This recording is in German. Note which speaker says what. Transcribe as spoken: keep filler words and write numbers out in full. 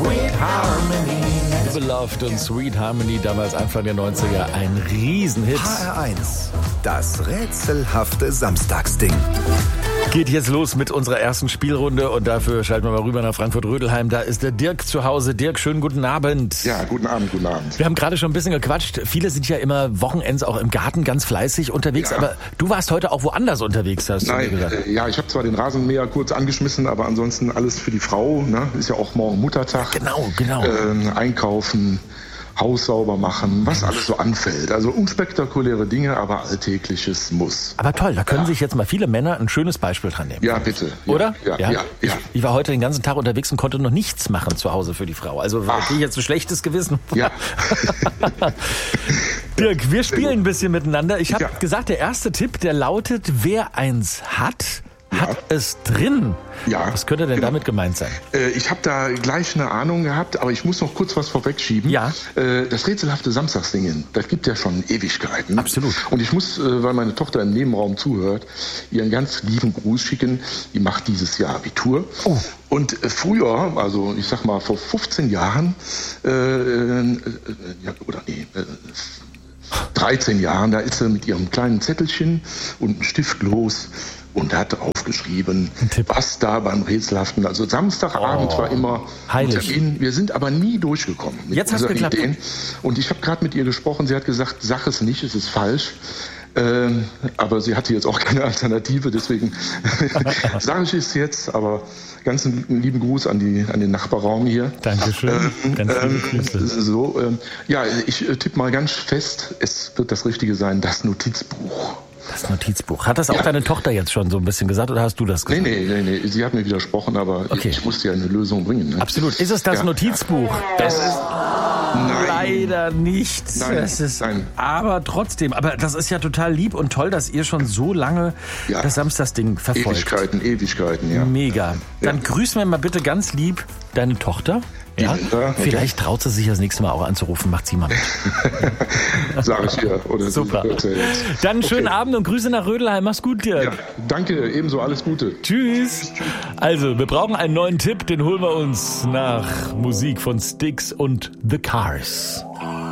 Speaker 1: Sweet Harmony.
Speaker 2: Beloved und Sweet Harmony, damals Anfang der neunziger, ein Riesenhit.
Speaker 3: H R eins, das rätselhafte Samstagsding.
Speaker 2: Geht jetzt los mit unserer ersten Spielrunde und dafür schalten wir mal rüber nach Frankfurt-Rödelheim. Da ist der Dirk zu Hause. Dirk, schönen guten Abend.
Speaker 4: Ja, guten Abend, guten Abend.
Speaker 2: Wir haben gerade schon ein bisschen gequatscht. Viele sind ja immer wochenends auch im Garten ganz fleißig unterwegs,
Speaker 4: Ja.
Speaker 2: aber du warst heute auch woanders unterwegs, hast du mir
Speaker 4: Nein,
Speaker 2: gesagt.
Speaker 4: äh, ja, ich habe zwar den Rasenmäher kurz angeschmissen, aber ansonsten alles für die Frau. Ne? Ist ja auch morgen Muttertag.
Speaker 2: Genau, genau.
Speaker 4: Ähm, einkaufen, Haus sauber machen, was alles so anfällt. Also unspektakuläre Dinge, aber alltägliches muss.
Speaker 2: Aber toll, da können sich jetzt mal viele Männer ein schönes Beispiel dran nehmen.
Speaker 4: Ja, bitte. Ja,
Speaker 2: Oder?
Speaker 4: Ja, ja, ja.
Speaker 2: Ich, ich war heute den ganzen Tag unterwegs und konnte noch nichts machen zu Hause für die Frau. Also
Speaker 4: Ach.
Speaker 2: kriege ich jetzt ein schlechtes Gewissen.
Speaker 4: Ja.
Speaker 2: Dirk, wir spielen ein bisschen miteinander. Ich habe
Speaker 4: Ja.
Speaker 2: gesagt, der erste Tipp, der lautet, wer eins hat, hat
Speaker 4: Ja.
Speaker 2: es drin.
Speaker 4: Ja,
Speaker 2: Was könnte denn
Speaker 4: genau.
Speaker 2: damit gemeint sein?
Speaker 4: Äh, ich habe da gleich eine Ahnung gehabt, aber ich muss noch kurz was vorwegschieben.
Speaker 2: Ja.
Speaker 4: Äh, das rätselhafte Samstagsdingen, das gibt ja schon Ewigkeiten.
Speaker 2: Absolut.
Speaker 4: Und ich muss, äh, weil meine Tochter im Nebenraum zuhört, ihr einen ganz lieben Gruß schicken. Die macht dieses Jahr Abitur.
Speaker 2: Oh.
Speaker 4: Und äh, früher, also ich sag mal vor fünfzehn Jahren, äh, äh, ja, oder nee, äh, dreizehn Jahren, da ist sie mit ihrem kleinen Zettelchen und einem Stift los und hat aufgeschrieben,
Speaker 2: Tipp.
Speaker 4: was da beim Rätselhaften, also Samstagabend
Speaker 2: Oh,
Speaker 4: war immer
Speaker 2: heilig.
Speaker 4: ein Termin. Wir sind aber nie durchgekommen mit
Speaker 2: Jetzt hat's
Speaker 4: unseren
Speaker 2: geklappt.
Speaker 4: Ideen. Und ich habe gerade mit ihr gesprochen, sie hat gesagt, sag es nicht, es ist falsch. Ähm, aber sie hatte jetzt auch keine Alternative, deswegen sage ich es jetzt, aber ganz einen lieben Gruß an, die, an den Nachbarraum hier.
Speaker 2: Dankeschön. Ganz liebe Grüße.
Speaker 4: So, ähm, ja, ich äh, tippe mal ganz fest, es wird das Richtige sein, das Notizbuch.
Speaker 2: Das Notizbuch. Hat das auch
Speaker 4: Ja.
Speaker 2: deine Tochter jetzt schon so ein bisschen gesagt oder hast du das
Speaker 4: Nee,
Speaker 2: gesagt?
Speaker 4: nee, nee, nee, sie hat mir widersprochen, aber
Speaker 2: Okay.
Speaker 4: ich musste ja eine Lösung bringen. Ne?
Speaker 2: Absolut. Ist es das
Speaker 4: Ja.
Speaker 2: Notizbuch? Das ist
Speaker 4: Nein.
Speaker 2: leider nicht.
Speaker 4: Nein,
Speaker 2: Das ist,
Speaker 4: nein.
Speaker 2: Aber trotzdem, aber das ist ja total lieb und toll, dass ihr schon so lange
Speaker 4: Ja.
Speaker 2: das Samstagsding verfolgt.
Speaker 4: Ewigkeiten, Ewigkeiten, ja.
Speaker 2: Mega. Dann
Speaker 4: Ja.
Speaker 2: grüß mir mal bitte ganz lieb deine Tochter.
Speaker 4: Die
Speaker 2: Ja?
Speaker 4: Linda, okay.
Speaker 2: Vielleicht traut sie sich das nächste Mal auch anzurufen. Macht sie mal mit.
Speaker 4: Sag ich ihr. Oder sie
Speaker 2: Super.
Speaker 4: hört ja jetzt.
Speaker 2: Dann schönen
Speaker 4: Okay.
Speaker 2: Abend und Grüße nach Rödelheim. Mach's gut, Dirk.
Speaker 4: Ja, danke, ebenso, alles Gute.
Speaker 2: Tschüss. Also, wir brauchen einen neuen Tipp. Den holen wir uns nach Musik von Styx und The Cars.